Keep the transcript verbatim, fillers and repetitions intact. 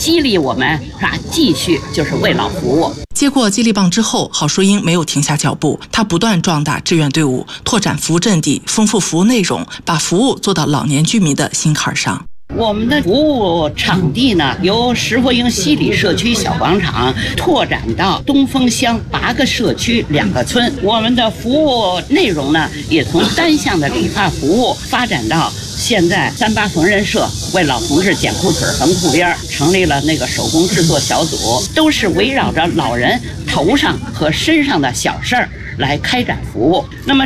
激励我们是吧，继续就是为老服务。 接过激励棒之后，郝淑英没有停下脚步，她不断壮大志愿队伍，拓展服务阵地，丰富服务内容，把服务做到老年居民的心坎上。 我们的服务场地呢，由石佛营西里社区小广场拓展到东风乡八个社区两个村。我们的服务内容呢，也从单项的理发服务发展到现在三八缝纫社为老同志剪裤腿、缝裤边，成立了那个手工制作小组，都是围绕着老人头上和身上的小事儿来开展服务。那么